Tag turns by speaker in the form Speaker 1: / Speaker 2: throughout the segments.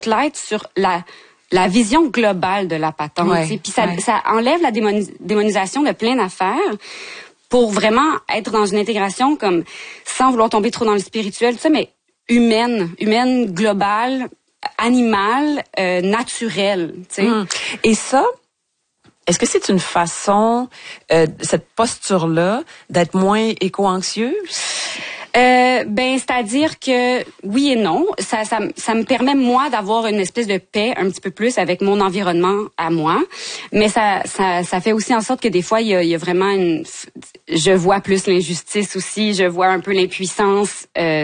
Speaker 1: spotlight sur la vision globale de la patente. Ouais, puis ça enlève la démonisation de plein d'affaires pour vraiment être dans une intégration comme sans vouloir tomber trop dans le spirituel, tu sais, mais humaine, globale, animale, naturelle. Tu sais.
Speaker 2: Et ça, est-ce que c'est une façon, cette posture-là, d'être moins éco-anxieuse?
Speaker 1: C'est-à-dire que oui et non, ça me permet moi d'avoir une espèce de paix un petit peu plus avec mon environnement à moi, mais ça fait aussi en sorte que des fois il y a vraiment je vois plus l'injustice aussi, je vois un peu l'impuissance en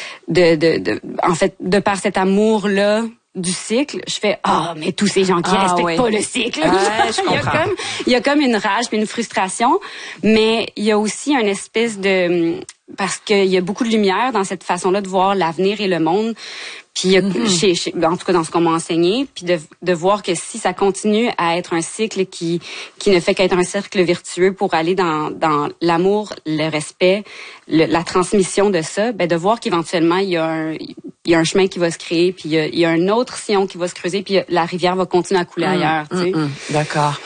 Speaker 1: fait de par cet amour là du cycle, je fais mais tous ces gens qui respectent pas le cycle.
Speaker 2: Je comprends.
Speaker 1: il y a comme une rage puis une frustration, mais il y a aussi une espèce de parce qu'il y a beaucoup de lumière dans cette façon-là de voir l'avenir et le monde. Puis en tout cas dans ce qu'on m'a enseigné, puis de voir que si ça continue à être un cycle qui ne fait qu'être un cercle vertueux pour aller dans l'amour, le respect, la transmission de ça, de voir qu'éventuellement il y a un chemin qui va se créer, puis il y a un autre sillon qui va se creuser, puis la rivière va continuer à couler ailleurs. Tu sais.
Speaker 2: D'accord.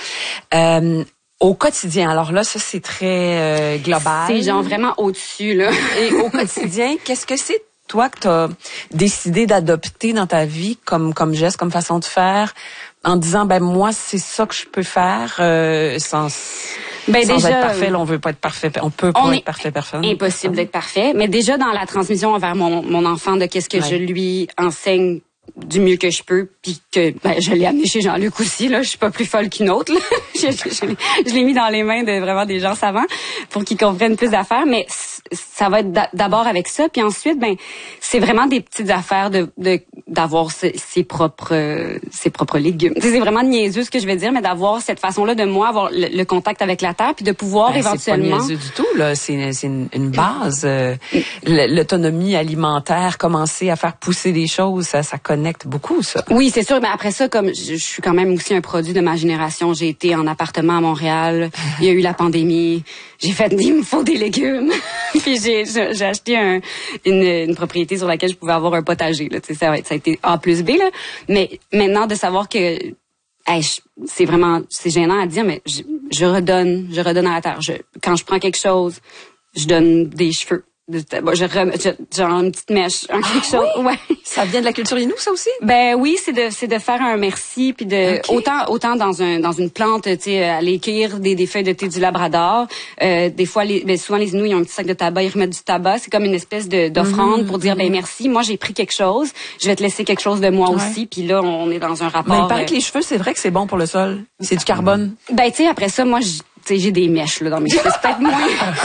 Speaker 2: Au quotidien, alors là, ça c'est très global.
Speaker 1: C'est genre vraiment au-dessus là.
Speaker 2: Et au quotidien, qu'est-ce que c'est toi que t'as décidé d'adopter dans ta vie comme geste, comme façon de faire, en disant moi c'est ça que je peux faire sans déjà, être parfait, là, on veut pas être parfait, on peut pas être parfait personne.
Speaker 1: Impossible d'être parfait, mais déjà dans la transmission envers mon enfant de qu'est-ce que je lui enseigne du mieux que je peux, puis que je l'ai amené chez Jean-Luc aussi là, je suis pas plus folle qu'une autre là. je l'ai mis dans les mains de vraiment des gens savants pour qu'ils comprennent plus d'affaires, mais ça va être d'abord avec ça, puis ensuite c'est vraiment des petites affaires d'avoir ses propres légumes. C'est vraiment niaiseux ce que je vais dire, mais d'avoir cette façon-là de moi avoir le contact avec la terre, puis de pouvoir éventuellement.
Speaker 2: C'est pas niaiseux du tout là, c'est une base. L'autonomie alimentaire, commencer à faire pousser des choses, ça connecte beaucoup ça.
Speaker 1: Oui, c'est sûr, mais après ça, comme je suis quand même aussi un produit de ma génération, j'ai été en appartement à Montréal, il y a eu la pandémie, j'ai fait il me faut des légumes. Puis j'ai acheté une propriété sur laquelle je pouvais avoir un potager là, tu sais, ça a été A+B là, mais maintenant de savoir que c'est gênant à dire, mais je redonne à la terre. Quand je prends quelque chose, je donne des cheveux. Genre une petite mèche, quelque chose.
Speaker 2: Oui?
Speaker 1: Ouais.
Speaker 2: Ça vient de la culture Innu, ça aussi?
Speaker 1: Oui, c'est de faire un merci, puis autant dans une plante, tu sais, aller cueillir des feuilles de thé du Labrador. Des fois, souvent les Inuits, ils ont un petit sac de tabac, ils remettent du tabac. C'est comme une espèce d'offrande pour dire merci. Moi, j'ai pris quelque chose, je vais te laisser quelque chose de moi aussi. Puis là, on est dans un rapport.
Speaker 2: Mais il paraît que les cheveux, c'est vrai que c'est bon pour le sol. C'est du carbone.
Speaker 1: Tu sais, après ça, moi, j'ai des mèches là dans mes cheveux. C'est peut-être moins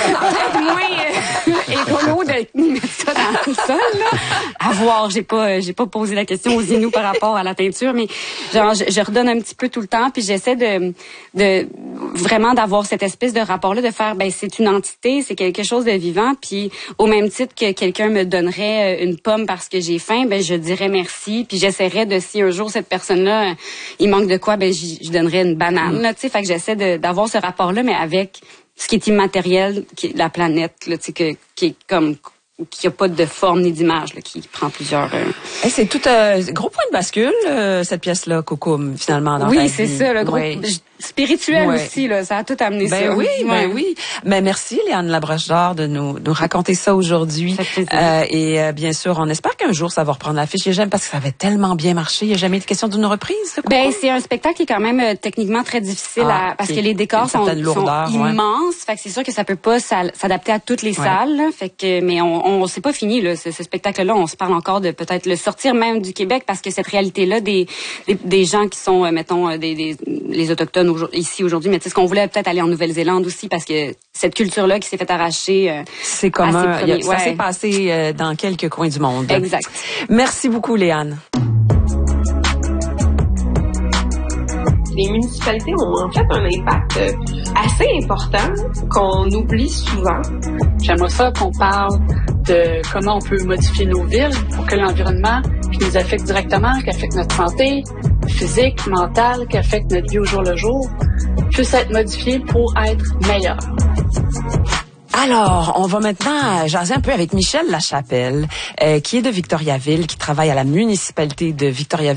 Speaker 1: écolo de mettre ça dans le sol là. À voir, j'ai pas posé la question aux Inuits par rapport à la teinture, mais genre je redonne un petit peu tout le temps, puis j'essaie de vraiment d'avoir cette espèce de rapport là, de faire c'est une entité, c'est quelque chose de vivant, puis au même titre que quelqu'un me donnerait une pomme parce que j'ai faim, je dirais merci, puis j'essaierais de si un jour cette personne là il manque de quoi, je donnerais une banane là, tu sais, fait que j'essaie d'avoir ce rapport là, mais avec ce qui est immatériel, qui est la planète, là, tu sais, qui est comme qui a pas de forme ni d'image, là, qui prend plusieurs.
Speaker 2: C'est tout gros point de bascule cette pièce-là, Cocoum, finalement. Dans
Speaker 1: oui, c'est ça, le gros spirituel aussi, là, ça a tout amené ça.
Speaker 2: Oui, oui. Mais merci, Léane Labroche-d'Or, de nous raconter ça aujourd'hui. Et bien sûr, on espère qu'un jour ça va reprendre l'affiche. J'aime parce que ça avait tellement bien marché. Il n'y a jamais été question d'une reprise.
Speaker 1: C'est un spectacle qui est quand même techniquement très difficile parce que les décors sont immenses. Fait que c'est sûr que ça peut pas s'adapter à toutes les salles. Là, fait que mais on c'est pas fini là, ce spectacle-là. On se parle encore de peut-être le sortir même du Québec parce que cette réalité-là des gens qui sont mettons les autochtones ici aujourd'hui, mais tu sais ce qu'on voulait peut-être aller en Nouvelle-Zélande aussi parce que cette culture-là qui s'est fait arracher.
Speaker 2: C'est commun. Ça s'est passé dans quelques coins du monde.
Speaker 1: Exact.
Speaker 2: Merci beaucoup, Léane.
Speaker 3: Les municipalités ont en fait un impact assez important qu'on oublie souvent.
Speaker 4: J'aimerais ça qu'on parle de comment on peut modifier nos villes pour que l'environnement qui nous affecte directement, qui affecte notre santé physique, mentale, qui affecte notre vie au jour le jour, puisse être modifié pour être meilleur.
Speaker 2: Alors, on va maintenant jaser un peu avec Michel Lachapelle, qui est de Victoriaville, qui travaille à la municipalité de Victoriaville.